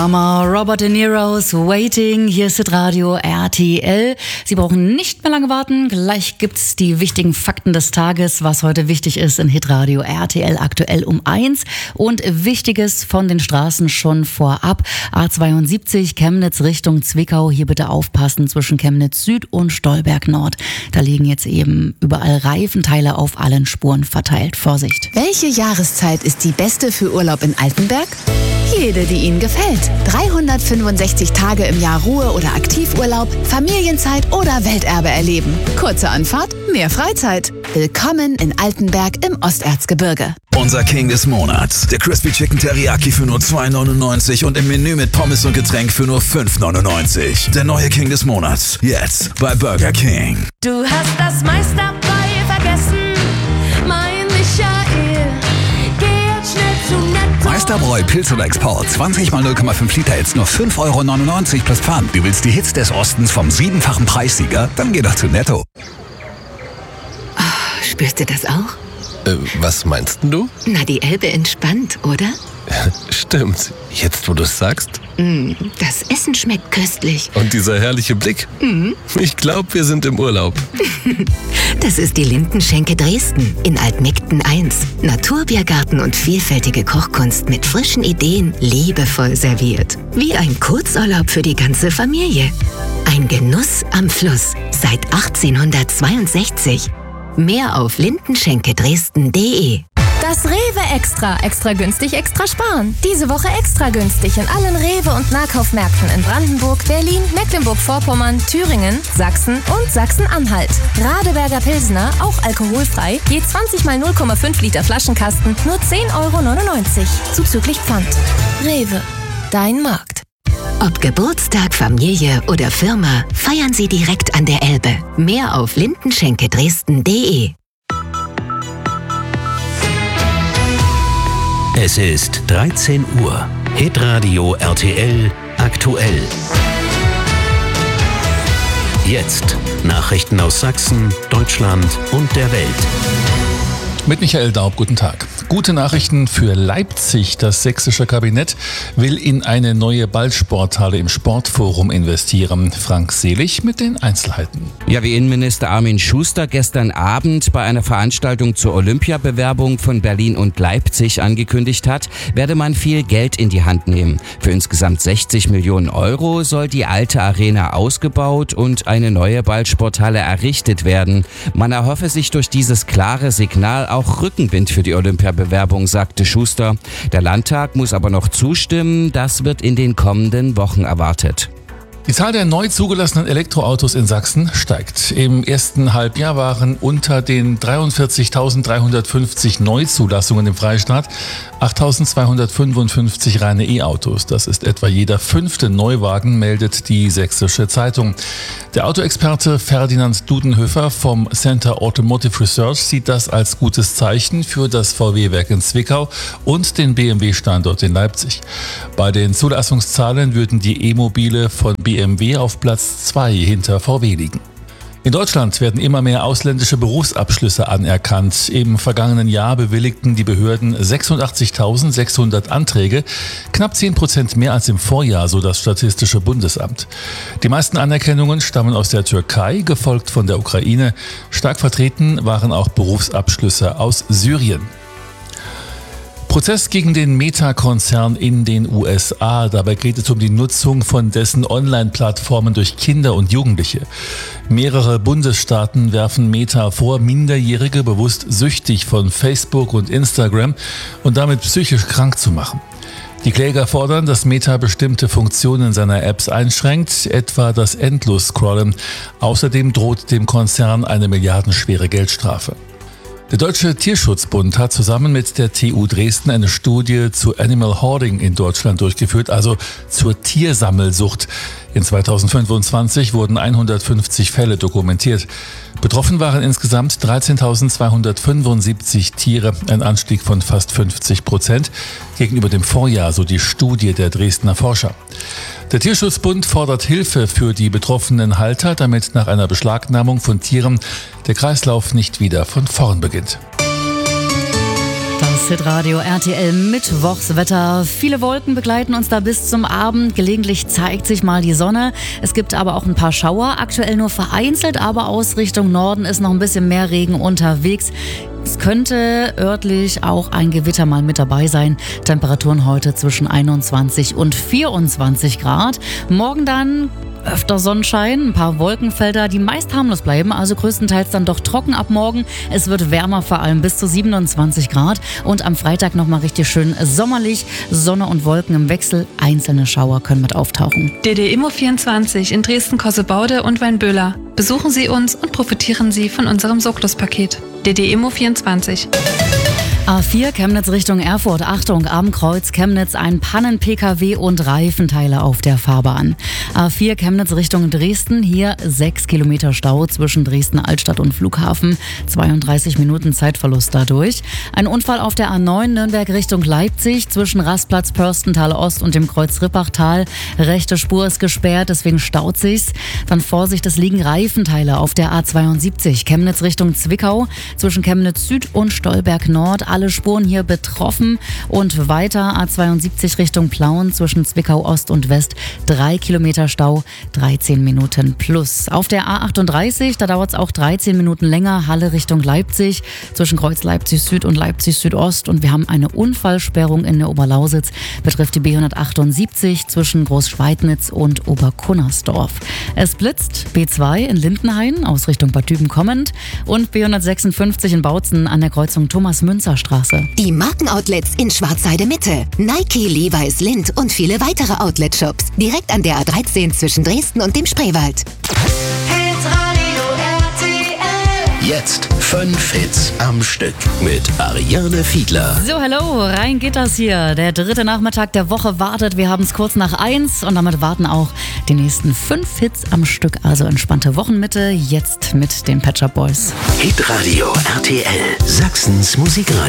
Robert De Niro's Waiting, hier ist Radio RTL. Sie brauchen nicht mehr lange warten, gleich gibt's die wichtigen Fakten des Tages, was heute wichtig ist in Hitradio RTL aktuell um 1 und Wichtiges von den Straßen schon vorab. A72 Chemnitz Richtung Zwickau, hier bitte aufpassen zwischen Chemnitz Süd und Stolberg Nord. Da liegen jetzt eben überall Reifenteile auf allen Spuren verteilt. Vorsicht! Welche Jahreszeit ist die beste für Urlaub in Altenberg? Jede, die Ihnen gefällt. 365 Tage im Jahr Ruhe- oder Aktivurlaub, Familienzeit oder Welterbe erleben. Kurze Anfahrt, mehr Freizeit. Willkommen in Altenberg im Osterzgebirge. Unser King des Monats. Der Crispy Chicken Teriyaki für nur 2,99 und im Menü mit Pommes und Getränk für nur 5,99. Der neue King des Monats. Jetzt bei Burger King. Du hast das meiste dabei vergessen, mein Michael. Geh jetzt schnell zu Netto. Meisterbräu Pilz oder Export. 20 mal 0,5 Liter, jetzt nur 5,99 € plus Pfand. Du willst die Hits des Ostens vom 7-fachen Preissieger? Dann geh doch zu Netto. Spürst du das auch? Was meinst du? Na, die Elbe entspannt, oder? Stimmt. Jetzt, wo du es sagst. Das Essen schmeckt köstlich. Und dieser herrliche Blick. Ich glaube, wir sind im Urlaub. Das ist die Lindenschenke Dresden in Altmegden 1. Naturbiergarten und vielfältige Kochkunst mit frischen Ideen, liebevoll serviert. Wie ein Kurzurlaub für die ganze Familie. Ein Genuss am Fluss seit 1862. Mehr auf lindenschenkedresden.de. Das Rewe Extra. Extra günstig, extra sparen. Diese Woche extra günstig in allen Rewe- und Nahkaufmärkten in Brandenburg, Berlin, Mecklenburg-Vorpommern, Thüringen, Sachsen und Sachsen-Anhalt. Radeberger Pilsner, auch alkoholfrei, je 20 mal 0,5 Liter Flaschenkasten, nur 10,99 €. Zuzüglich Pfand. Rewe. Dein Markt. Ob Geburtstag, Familie oder Firma, feiern Sie direkt an der Elbe. Mehr auf lindenschenkedresden.de. Es ist 13 Uhr. Hitradio RTL aktuell. Jetzt Nachrichten aus Sachsen, Deutschland und der Welt. Mit Michael Daub, guten Tag. Gute Nachrichten für Leipzig. Das sächsische Kabinett will in eine neue Ballsporthalle im Sportforum investieren. Frank Selig mit den Einzelheiten. Ja, wie Innenminister Armin Schuster gestern Abend bei einer Veranstaltung zur Olympiabewerbung von Berlin und Leipzig angekündigt hat, werde man viel Geld in die Hand nehmen. Für insgesamt 60 Millionen € soll die alte Arena ausgebaut und eine neue Ballsporthalle errichtet werden. Man erhoffe sich durch dieses klare Signal auch Rückenwind für die Olympiabewerbung, sagte Schuster. Der Landtag muss aber noch zustimmen. Das wird in den kommenden Wochen erwartet. Die Zahl der neu zugelassenen Elektroautos in Sachsen steigt. Im ersten Halbjahr waren unter den 43.350 Neuzulassungen im Freistaat 8.255 reine E-Autos. Das ist etwa jeder 5. Neuwagen, meldet die Sächsische Zeitung. Der Autoexperte Ferdinand Dudenhöfer vom Center Automotive Research sieht das als gutes Zeichen für das VW-Werk in Zwickau und den BMW-Standort in Leipzig. Bei den Zulassungszahlen würden die E-Mobile von BMW auf Platz 2 hinter VW liegen. In Deutschland werden immer mehr ausländische Berufsabschlüsse anerkannt. Im vergangenen Jahr bewilligten die Behörden 86.600 Anträge, knapp 10% mehr als im Vorjahr, so das Statistische Bundesamt. Die meisten Anerkennungen stammen aus der Türkei, gefolgt von der Ukraine. Stark vertreten waren auch Berufsabschlüsse aus Syrien. Prozess gegen den Meta-Konzern in den USA. Dabei geht es um die Nutzung von dessen Online-Plattformen durch Kinder und Jugendliche. Mehrere Bundesstaaten werfen Meta vor, Minderjährige bewusst süchtig von Facebook und Instagram und damit psychisch krank zu machen. Die Kläger fordern, dass Meta bestimmte Funktionen seiner Apps einschränkt, etwa das Endlos-Scrollen. Außerdem droht dem Konzern eine milliardenschwere Geldstrafe. Der Deutsche Tierschutzbund hat zusammen mit der TU Dresden eine Studie zu Animal Hoarding in Deutschland durchgeführt, also zur Tiersammelsucht. In 2025 wurden 150 Fälle dokumentiert. Betroffen waren insgesamt 13.275 Tiere, ein Anstieg von fast 50% gegenüber dem Vorjahr, so die Studie der Dresdner Forscher. Der Tierschutzbund fordert Hilfe für die betroffenen Halter, damit nach einer Beschlagnahmung von Tieren der Kreislauf nicht wieder von vorn beginnt. Das Hitradio RTL Mittwochswetter. Viele Wolken begleiten uns da bis zum Abend. Gelegentlich zeigt sich mal die Sonne. Es gibt aber auch ein paar Schauer. Aktuell nur vereinzelt, aber aus Richtung Norden ist noch ein bisschen mehr Regen unterwegs. Es könnte örtlich auch ein Gewitter mal mit dabei sein. Temperaturen heute zwischen 21 und 24 Grad. Morgen dann öfter Sonnenschein, ein paar Wolkenfelder, die meist harmlos bleiben, also größtenteils dann doch trocken ab morgen. Es wird wärmer, vor allem bis zu 27 Grad. Und am Freitag nochmal richtig schön sommerlich. Sonne und Wolken im Wechsel. Einzelne Schauer können mit auftauchen. DD Immo 24 in Dresden-Kossebaude und Weinböhler. Besuchen Sie uns und profitieren Sie von unserem Soklos-Paket. DD Immo 24. A4 Chemnitz Richtung Erfurt. Achtung, am Kreuz Chemnitz ein Pannen-PKW und Reifenteile auf der Fahrbahn. A4 Chemnitz Richtung Dresden. Hier 6 Kilometer Stau zwischen Dresden-Altstadt und Flughafen. 32 Minuten Zeitverlust dadurch. Ein Unfall auf der A9 Nürnberg Richtung Leipzig zwischen Rastplatz Pörstental Ost und dem Kreuz Rippachtal. Rechte Spur ist gesperrt, deswegen staut sich's. Dann Vorsicht, es liegen Reifenteile auf der A72 Chemnitz Richtung Zwickau zwischen Chemnitz Süd und Stolberg Nord. Alle Spuren hier betroffen und weiter A72 Richtung Plauen zwischen Zwickau Ost und West 3 Kilometer Stau, 13 Minuten plus. Auf der A38, da dauert es auch 13 Minuten länger, Halle Richtung Leipzig zwischen Kreuz Leipzig Süd und Leipzig Südost und wir haben eine Unfallsperrung in der Oberlausitz, betrifft die B178 zwischen Großschweidnitz und Oberkunnersdorf. Es blitzt B2 in Lindenhain aus Richtung Bad Düben kommend und B156 in Bautzen an der Kreuzung Thomas-Münzer-Straße. Die Markenoutlets in Schwarzheide Mitte. Nike, Levi's, Lindt und viele weitere Outlet-Shops. Direkt an der A13 zwischen Dresden und dem Spreewald. Jetzt 5 Hits am Stück mit Ariane Fiedler. So, hallo, rein geht das hier. Der dritte Nachmittag der Woche wartet. Wir haben es kurz nach 1 und damit warten auch die nächsten 5 Hits am Stück. Also entspannte Wochenmitte, jetzt mit den Pet Shop Boys. Hitradio RTL, Sachsens Musikradio.